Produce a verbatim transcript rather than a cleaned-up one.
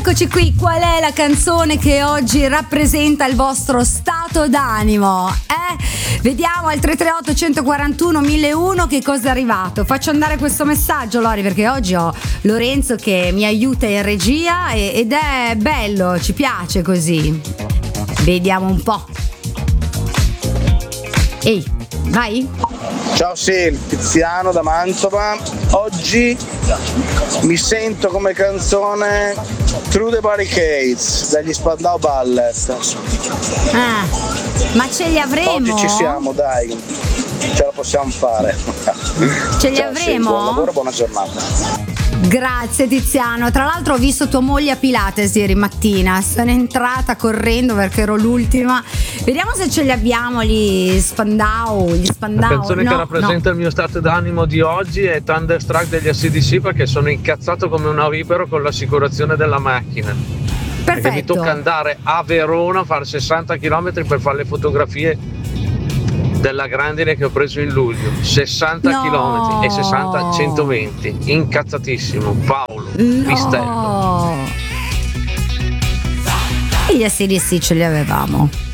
Eccoci qui, qual è la canzone che oggi rappresenta il vostro stato d'animo? Eh? Vediamo al tre tre otto uno quattro uno mille uno che cosa è arrivato. Faccio andare questo messaggio, Lori, perché oggi ho Lorenzo che mi aiuta in regia e, ed è bello, ci piace così. Vediamo un po'. Ehi, vai. Ciao Sil, Tiziano da Mantova. Oggi mi sento come canzone Through the Barricades degli Spandau Ballet. Ah, ma ce li avremo? Oggi ci siamo, dai, ce la possiamo fare. Ce li Ciao, avremo? Sil, buon lavoro, buona giornata. Grazie Tiziano, tra l'altro ho visto tua moglie a Pilates ieri mattina, sono entrata correndo perché ero l'ultima. Vediamo se ce li abbiamo gli Spandau, gli Spandau. La canzone no, che rappresenta no. il mio stato d'animo di oggi è Thunderstruck degli A C D C, perché sono incazzato come un avipero con l'assicurazione della macchina. Perfetto. Perché mi tocca andare a Verona a fare sessanta chilometri per fare le fotografie della grandine che ho preso in luglio. sessanta No. chilometri e sessanta centoventi. Incazzatissimo. Paolo Pistello. No. E gli A C D C ce li avevamo.